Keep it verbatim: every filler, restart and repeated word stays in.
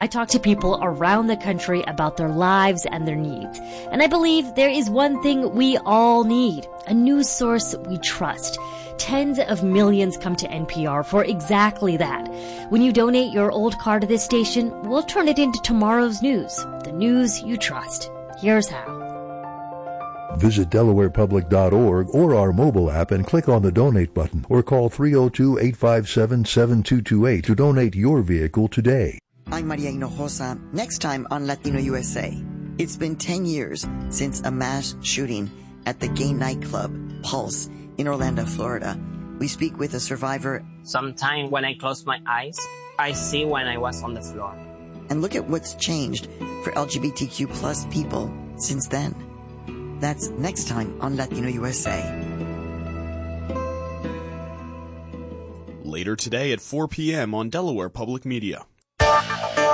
I talk to people around the country about their lives and their needs. And I believe there is one thing we all need, a news source we trust. Tens of millions come to N P R for exactly that. When you donate your old car to this station, we'll turn it into tomorrow's news, the news you trust. Here's how. Visit Delaware Public dot org or our mobile app and click on the donate button or call three oh two, eight five seven, seven two two eight to donate your vehicle today. I'm Maria Hinojosa. Next time on Latino U S A. It's been ten years since a mass shooting at the gay nightclub Pulse in Orlando, Florida. We speak with a survivor. Sometimes when I close my eyes, I see when I was on the floor. And look at what's changed for L G B T Q plus people since then. That's next time on Latino U S A. Later today at four p.m. on Delaware Public Media.